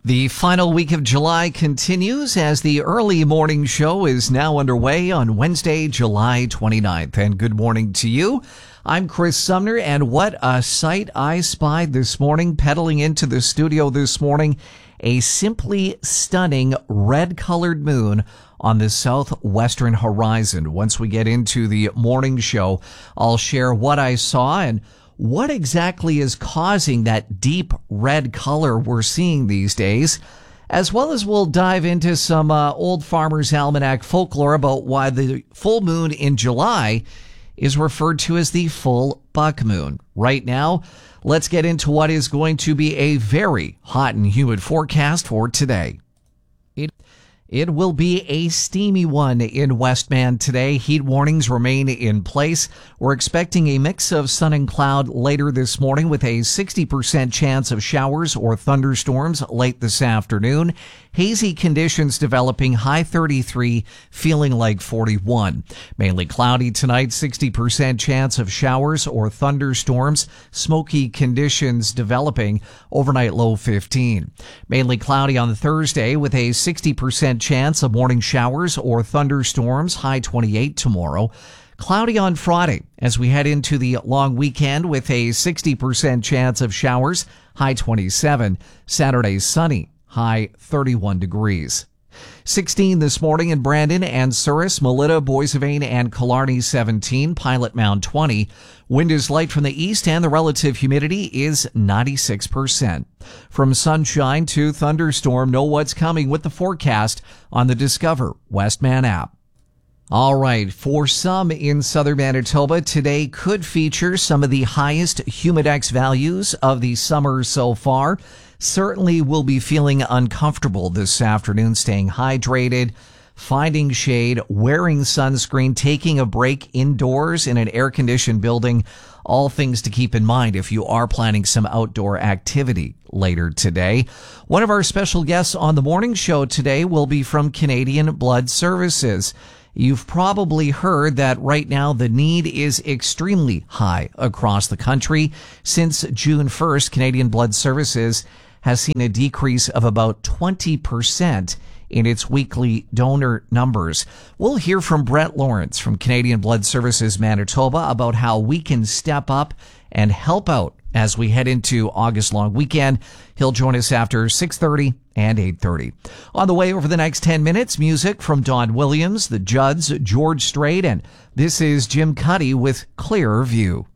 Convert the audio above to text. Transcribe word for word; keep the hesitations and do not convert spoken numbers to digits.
The final week of July continues as the early morning show is now underway on Wednesday, July twenty-ninth. And good morning to you. I'm Chris Sumner, and what a sight I spied this morning pedaling into the studio this morning. A simply stunning red-colored moon on the southwestern horizon. Once we get into the morning show, I'll share what I saw and what exactly is causing that deep red color we're seeing these days, as well as we'll dive into some uh, old Farmer's Almanac folklore about why the full moon in July is referred to as the full buck moon. Right now, let's get into what is going to be a very hot and humid forecast for today. It It will be a steamy one in Westman today. Heat warnings remain in place. We're expecting a mix of sun and cloud later this morning with a sixty percent chance of showers or thunderstorms late this afternoon. Hazy conditions developing, high thirty-three, feeling like forty-one. Mainly cloudy tonight, sixty percent chance of showers or thunderstorms. Smoky conditions developing, overnight low fifteen. Mainly cloudy on Thursday with a sixty percent chance of morning showers or thunderstorms, high twenty-eight tomorrow. Cloudy on Friday as we head into the long weekend with a sixty percent chance of showers, high twenty-seven. Saturday sunny, high thirty-one degrees. sixteen this morning in Brandon and Souris, Melita, Boissevain, and Killarney seventeen, Pilot Mound twenty. Wind is light from the east and the relative humidity is ninety-six percent. From sunshine to thunderstorm, know what's coming with the forecast on the Discover Westman app. All right, for some in southern Manitoba, today could feature some of the highest humidex values of the summer so far. Certainly will be feeling uncomfortable this afternoon, staying hydrated, finding shade, wearing sunscreen, taking a break indoors in an air-conditioned building. All things to keep in mind if you are planning some outdoor activity later today. One of our special guests on the morning show today will be from Canadian Blood Services. You've probably heard that right now the need is extremely high across the country. Since June first, Canadian Blood Services has seen a decrease of about twenty percent in its weekly donor numbers. We'll hear from Brett Lawrence from Canadian Blood Services Manitoba about how we can step up and help out as we head into August long weekend. He'll join us after six thirty and eight thirty. On the way over the next ten minutes, music from Don Williams, the Judds, George Strait, and this is Jim Cuddy with Clearer View.